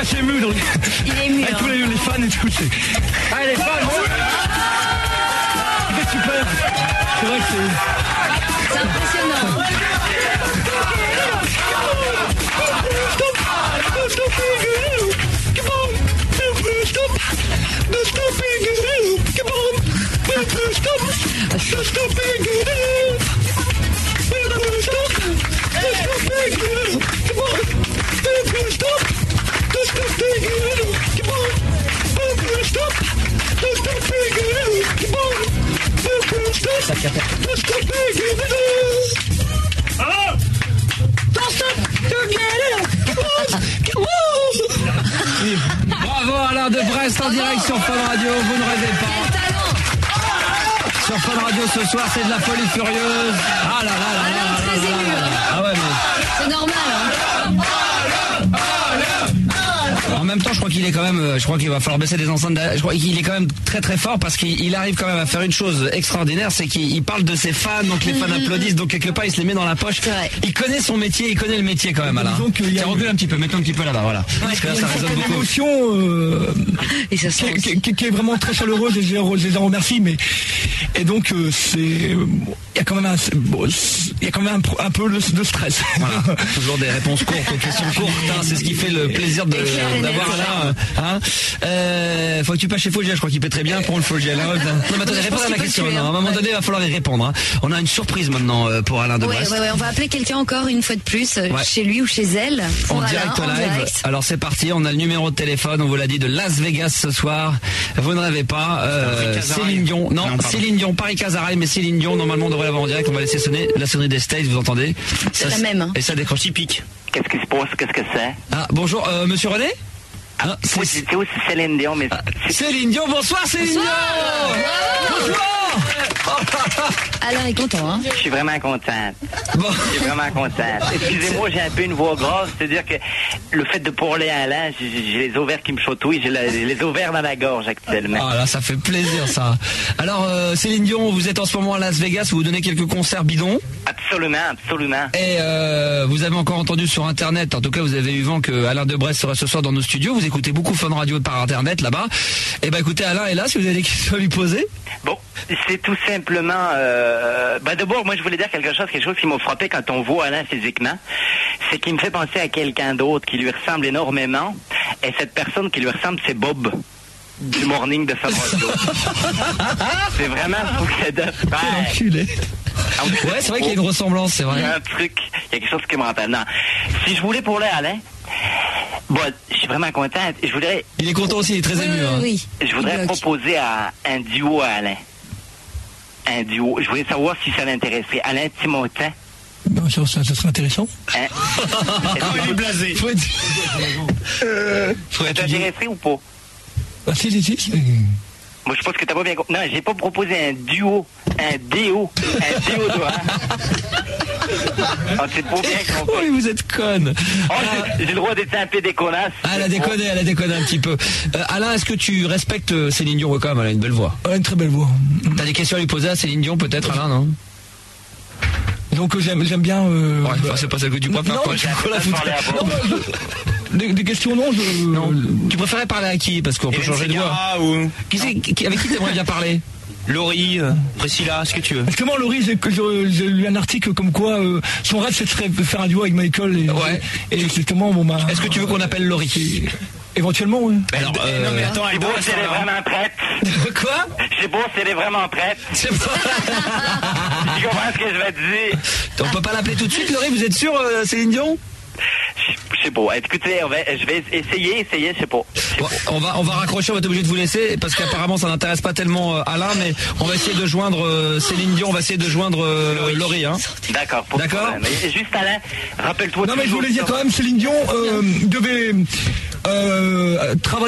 assez ému. Donc, il est ému. avec tous les fans et tout. Allez, les fans. C'est super. C'est vrai que c'est impressionnant. Bravo Alain de Brest en direct sur Fun Radio, vous ne rêvez pas. Sur Fun Radio ce soir, c'est de la folie furieuse. Ah là là là là là là là là. Ah ouais, mais... C'est normal, hein. En même temps, je crois qu'il est quand même, je crois qu'il va falloir baisser des enceintes. Je crois qu'il est quand même très très fort parce qu'il arrive quand même à faire une chose extraordinaire, c'est qu'il parle de ses fans, donc les fans applaudissent, donc quelque part il se les met dans la poche. Il connaît son métier, il connaît le métier quand même, Alain. Tiens, recule un petit peu, mets-toi un petit peu là-bas, voilà. Parce que là, ça résonne beaucoup. L'émotion et ça qui est vraiment très chaleureuse et je les en remercie, mais et donc il y a quand même un peu de stress. Voilà. Toujours des réponses courtes aux questions courtes, hein, c'est ce qui fait le plaisir d'avoir Alain. Hein. Faut que tu passes chez Fogel, je crois qu'il peut très bien pour le Fogel. Hein. Non mais attendez, répondez à ma question. À un moment donné, il va falloir y répondre. Hein. On a une surprise maintenant pour Alain de Brest. Ouais, on va appeler quelqu'un encore une fois de plus, chez lui ou chez elle. En direct live. Alors c'est parti, on a le numéro de téléphone, on vous l'a dit, de Las Vegas ce soir. Vous ne rêvez pas. Céline Dion. Non, Céline Dion, Paris Casaraï, mais Céline Dion, normalement on devrait l'avoir en direct. On va laisser sonner la sonnerie des States, vous entendez? C'est la même. Hein. Et ça décroche typique. Qu'est-ce qui se passe? Qu'est-ce que c'est? Ah, bonjour, monsieur René? Ah, c'est aussi Céline Dion, mais... Céline Dion, bonsoir Céline Dion. Bonsoir. Alain est content, hein? Je suis vraiment contente. Bon. Je suis vraiment contente. Excusez-moi, j'ai un peu une voix grasse, c'est-à-dire que le fait de parler à Alain, j'ai les ovaires qui me chatouillent, j'ai les ovaires dans la gorge actuellement. Ah là, ça fait plaisir ça. Alors Céline Dion, vous êtes en ce moment à Las Vegas, vous donnez quelques concerts bidons? Absolument, absolument. Et vous avez encore entendu sur internet, en tout cas vous avez eu vent que Alain de Brest serait ce soir dans nos studios, vous écoutez beaucoup Fun Radio par internet là-bas. Et ben écoutez, Alain est là, si vous avez des questions à lui poser. Bon, c'est tout simplement... d'abord, moi je voulais dire quelque chose qui m'a frappé quand on voit Alain physiquement, c'est qu'il me fait penser à quelqu'un d'autre qui lui ressemble énormément, et cette personne qui lui ressemble, c'est Bob du Morning de Fun Radio. C'est vraiment fou que ça donne. Enculé. Ouais, c'est vrai qu'il y a une ressemblance, c'est vrai. Il y a un truc, il y a quelque chose qui me rappelle. Non, si je voulais parler à Alain, bon, je suis vraiment contente. Je voudrais... Il est content aussi, il est très ému. Hein. Oui. Je voudrais proposer un duo à Alain. Un duo. Je voulais savoir si ça l'intéresserait. Alain Timotin. Ben, ça serait intéressant. Hein? Il est blasé. Ça t'intéresserait ou pas? Ah, si. Moi, je pense que t'as pas bien compris. Non, j'ai pas proposé un duo. Un déo. Un déodorant. Oh, c'est pas bien compris. Oui, vous êtes conne. Oh, j'ai le droit d'être un peu déconnasse. Ah, elle a déconné un petit peu. Alain, est-ce que tu respectes Céline Dion quand même? Elle a une belle voix. Elle a une très belle voix. T'as des questions à lui poser à Céline Dion peut-être, Alain, non? Donc j'aime bien... Ouais, c'est pas celle que tu préfères. Des questions, non, non. Tu préférais parler à qui? Parce qu'on peut changer de voix. Ou... Avec qui t'aimerais bien parler? Laurie, Priscilla, ce que tu veux. Justement, Laurie, j'ai lu un article comme quoi son rêve, c'est de faire un duo avec Michael. Et justement, bon bah... Est-ce que tu veux qu'on appelle Laurie? Éventuellement, oui. Alors, non, mais attends, c'est beau si elle est vraiment prête. Quoi? C'est beau si elle est vraiment prête. C'est pas... Tu comprends ce que je vais te dire? On peut pas l'appeler tout de suite, Laurie? Vous êtes sûr, Céline Dion? Je sais pas. Écoutez, je vais essayer, je sais pas. Bon, on va raccrocher, on va être obligé de vous laisser parce qu'apparemment ça n'intéresse pas tellement Alain, mais on va essayer de joindre Céline Dion, on va essayer de joindre Laurie. Hein. D'accord. Mais juste Alain, rappelle-toi. Non mais je voulais dire quand même, Céline Dion devait travailler